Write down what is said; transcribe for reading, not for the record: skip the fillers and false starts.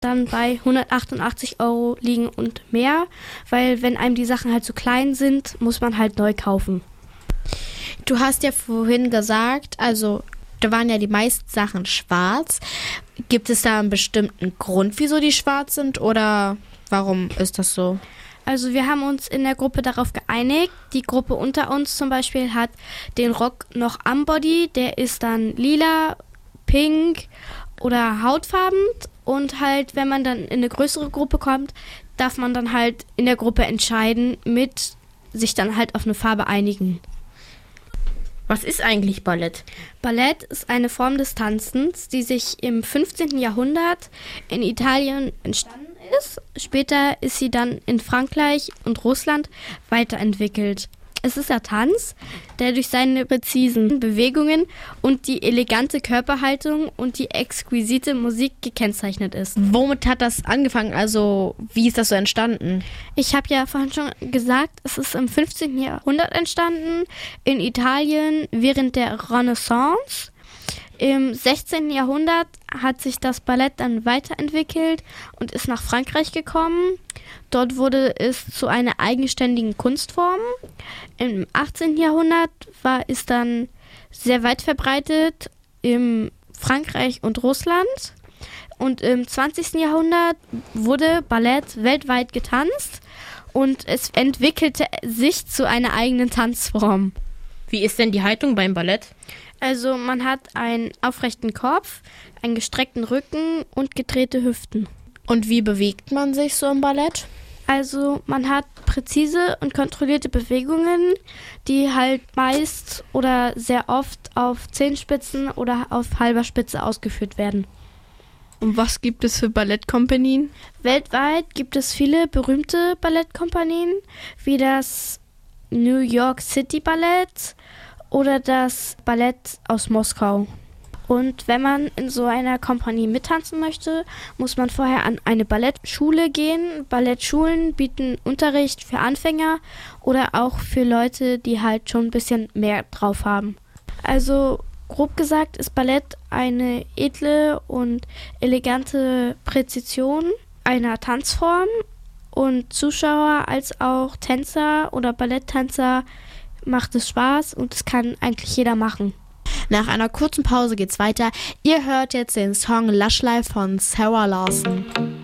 dann bei 188 € liegen und mehr, weil wenn einem die Sachen halt zu klein sind, muss man halt neu kaufen. Du hast ja vorhin gesagt, also da waren ja die meisten Sachen schwarz. Gibt es da einen bestimmten Grund, wieso die schwarz sind oder warum ist das so? Also wir haben uns in der Gruppe darauf geeinigt. Die Gruppe unter uns zum Beispiel hat den Rock noch am Body. Der ist dann lila, pink oder hautfarben. Und halt, wenn man dann in eine größere Gruppe kommt, darf man dann halt in der Gruppe entscheiden, mit sich dann halt auf eine Farbe einigen. Was ist eigentlich Ballett? Ballett ist eine Form des Tanzens, die sich im 15. Jahrhundert in Italien entstanden ist. Später ist sie dann in Frankreich und Russland weiterentwickelt. Es ist der Tanz, der durch seine präzisen Bewegungen und die elegante Körperhaltung und die exquisite Musik gekennzeichnet ist. Womit hat das angefangen? Also wie ist das so entstanden? Ich habe ja vorhin schon gesagt, es ist im 15. Jahrhundert entstanden, in Italien während der Renaissance. Im 16. Jahrhundert hat sich das Ballett dann weiterentwickelt und ist nach Frankreich gekommen. Dort wurde es zu einer eigenständigen Kunstform. Im 18. Jahrhundert war es dann sehr weit verbreitet in Frankreich und Russland. Und im 20. Jahrhundert wurde Ballett weltweit getanzt und es entwickelte sich zu einer eigenen Tanzform. Wie ist denn die Haltung beim Ballett? Also man hat einen aufrechten Kopf, einen gestreckten Rücken und gedrehte Hüften. Und wie bewegt man sich so im Ballett? Also man hat präzise und kontrollierte Bewegungen, die halt meist oder sehr oft auf Zehenspitzen oder auf halber Spitze ausgeführt werden. Und was gibt es für Ballettkompanien? Weltweit gibt es viele berühmte Ballettkompanien, wie das New York City Ballett oder das Ballett aus Moskau. Und wenn man in so einer Kompanie mittanzen möchte, muss man vorher an eine Ballettschule gehen. Ballettschulen bieten Unterricht für Anfänger oder auch für Leute, die halt schon ein bisschen mehr drauf haben. Also grob gesagt ist Ballett eine edle und elegante Präzision einer Tanzform und Zuschauer als auch Tänzer oder Balletttänzer macht es Spaß und es kann eigentlich jeder machen. Nach einer kurzen Pause geht's weiter. Ihr hört jetzt den Song Lush Life von Sarah Larson.